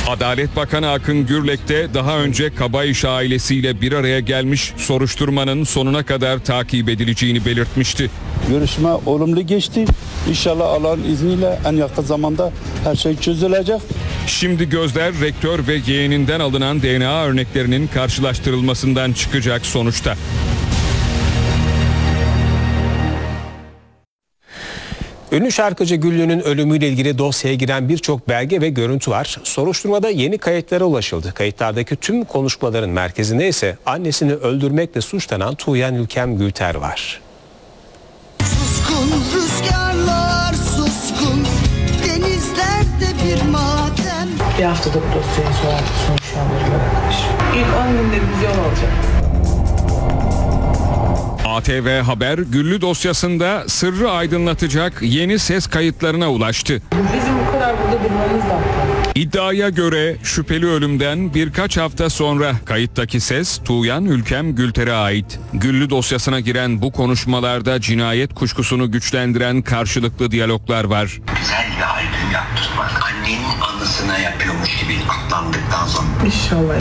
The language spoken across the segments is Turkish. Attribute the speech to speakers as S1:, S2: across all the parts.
S1: Adalet Bakanı Akın Gürlek de daha önce Kabayış ailesiyle bir araya gelmiş, soruşturmanın sonuna kadar takip edileceğini belirtmişti.
S2: Görüşme olumlu geçti. İnşallah Allah'ın izniyle en yakın zamanda her şey çözülecek.
S1: Şimdi gözler rektör ve yeğeninden alınan DNA örneklerinin karşılaştırılmasından çıkacak sonuçta.
S3: Ünlü şarkıcı Güllü'nün ölümüyle ilgili dosyaya giren birçok belge ve görüntü var. Soruşturmada yeni kayıtlara ulaşıldı. Kayıtlardaki tüm konuşmaların merkezinde ise annesini öldürmekle suçlanan Tuğyan Ülkem Gülter var.
S4: Suskun rüzgarlar, suskun denizlerde bir maden.
S5: Bir haftada bu dosyayı sonuçlandırılır arkadaşlar. İlk 10 günde biz yol alacak.
S1: ATV Haber, Güllü dosyasında sırrı aydınlatacak yeni ses kayıtlarına ulaştı.
S5: Bizim bu kadar burada durmamız lazım.
S1: İddiaya göre şüpheli ölümden birkaç hafta sonra kayıttaki ses Tuğyan Ülkem Gülter'e ait. Güllü dosyasına giren bu konuşmalarda cinayet kuşkusunu güçlendiren karşılıklı diyaloglar var.
S6: Güzel bir albüm yaptırmak, annenin anısına yapıyormuş gibi atlandıktan sonra.
S5: İnşallah.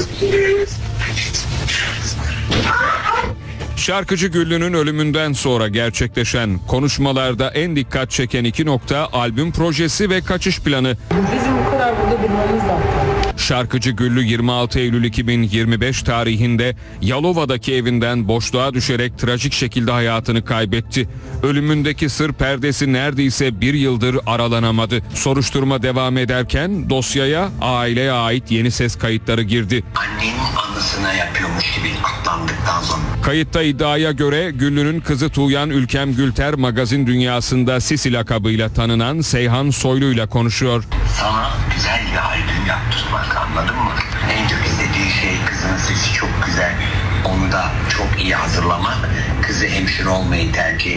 S1: Şarkıcı Güllü'nün ölümünden sonra gerçekleşen konuşmalarda en dikkat çeken iki nokta albüm projesi ve kaçış planı.
S5: Bizim bu kadar burada durmamız lazım.
S1: Şarkıcı Güllü 26 Eylül 2025 tarihinde Yalova'daki evinden boşluğa düşerek trajik şekilde hayatını kaybetti. Ölümündeki sır perdesi neredeyse bir yıldır aralanamadı. Soruşturma devam ederken dosyaya aileye ait yeni ses kayıtları girdi.
S6: Annenin anısına yapıyormuş gibi atlandıktan sonra.
S1: Kayıtta iddiaya göre Güllü'nün kızı Tuğyan Ülkem Gülter magazin dünyasında Sisi lakabıyla tanınan Seyhan Soylu'yla konuşuyor.
S6: Sana güzel bir albüm yaptırmak, anladın mı? En çok istediği şey kızın sesi çok güzel. Onu da çok iyi hazırlamak. Kızı hemşire olmayı tercih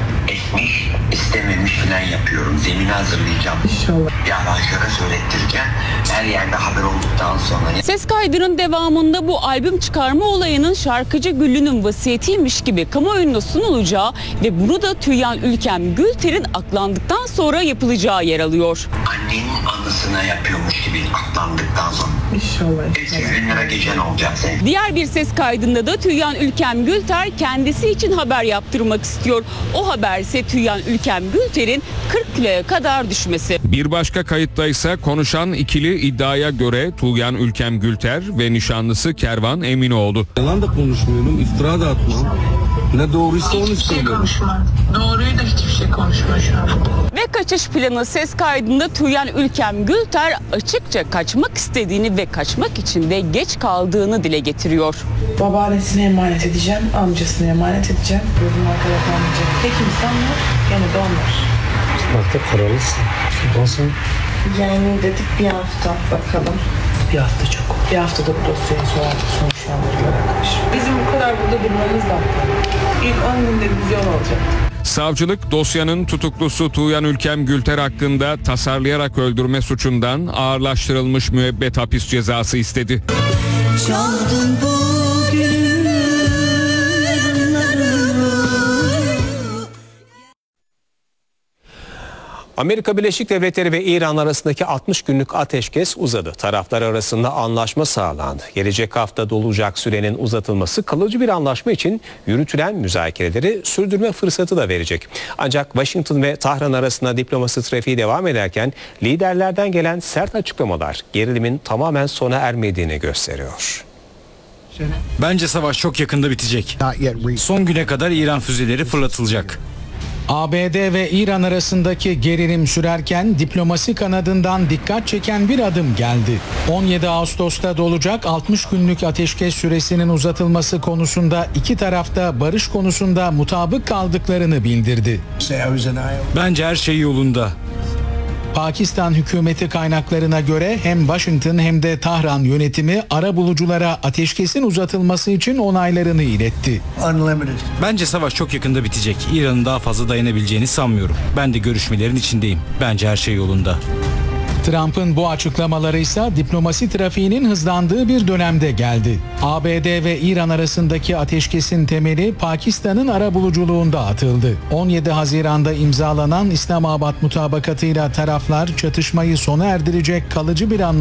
S6: etmiş, istememiş falan yapıyorum. Zemini hazırlayacağım.
S5: İnşallah.
S6: Bir aranjöre söylettireceğim. Her yerde haber olduktan sonra.
S7: Ses kaydının devamında bu albüm çıkarma olayının şarkıcı Güllü'nün vasiyetiymiş gibi kamuoyuna sunulacağı ve bunu da Tuğyan Ülkem Gülter'in aklandıktan sonra yapılacağı yer alıyor.
S6: Annenin anısına yapıyormuş gibi atlandıktan sonra.
S5: İnşallah.
S6: 800 bin lira gecen olacak senin.
S7: Diğer bir ses kaydında da Tuğyan Ülkem Gülter kendisi için haber yaptırmak istiyor. O haber ise Tuğyan Ülkem Gülter'in 40 kiloya kadar düşmesi.
S1: Bir başka kayıtta ise konuşan ikili iddiaya göre Tuğyan Ülkem Gülter ve nişanlısı Kervan Eminoğlu.
S8: Yalan da konuşmuyorum, iftira da atmam. Ne doğruysa onu söylüyorum.
S5: Konuşma. Doğruyu da hiçbir şey konuşma şu an.
S7: Ve kaçış planı ses kaydında Tuğyan Ülkem Gülter açıkça kaçmak istediğini ve kaçmak için de geç kaldığını dile getiriyor.
S5: Babaannesine emanet edeceğim, amcasına emanet edeceğim. Gözüm arkada kalmayacak. Tek insanlar gene de onlar.
S8: Artık kararlısın. Nasıl?
S5: Yani dedik bir hafta bakalım. Bir hafta çok. Bir haftada bu dosyayı sonuçlandırılır arkadaşlar. Bizim bu kadar burada durmamız lazım. İlk 10 günde biz yol alacak.
S1: Savcılık dosyanın tutuklusu Tuğyan Ülkem Gülter hakkında tasarlayarak öldürme suçundan ağırlaştırılmış müebbet hapis cezası istedi.
S4: Çaldın bugün.
S3: Amerika Birleşik Devletleri ve İran arasındaki 60 günlük ateşkes uzadı. Taraflar arasında anlaşma sağlandı. Gelecek hafta olacak sürenin uzatılması kalıcı bir anlaşma için yürütülen müzakereleri sürdürme fırsatı da verecek. Ancak Washington ve Tahran arasında diplomasi trafiği devam ederken liderlerden gelen sert açıklamalar gerilimin tamamen sona ermediğini gösteriyor.
S9: Bence savaş çok yakında bitecek. Son güne kadar İran füzeleri fırlatılacak.
S10: ABD ve İran arasındaki gerilim sürerken diplomasi kanadından dikkat çeken bir adım geldi. 17 Ağustos'ta dolacak 60 günlük ateşkes süresinin uzatılması konusunda iki tarafta barış konusunda mutabık kaldıklarını bildirdi.
S9: Bence her şey yolunda.
S10: Pakistan hükümeti kaynaklarına göre hem Washington hem de Tahran yönetimi arabuluculara ateşkesin uzatılması için onaylarını iletti.
S9: Bence savaş çok yakında bitecek. İran'ın daha fazla dayanabileceğini sanmıyorum. Ben de görüşmelerin içindeyim. Bence her şey yolunda.
S10: Trump'ın bu açıklamaları ise diplomasi trafiğinin hızlandığı bir dönemde geldi. ABD ve İran arasındaki ateşkesin temeli Pakistan'ın arabuluculuğunda atıldı. 17 Haziran'da imzalanan İslamabad mutabakatıyla taraflar çatışmayı sona erdirecek kalıcı bir anlaşma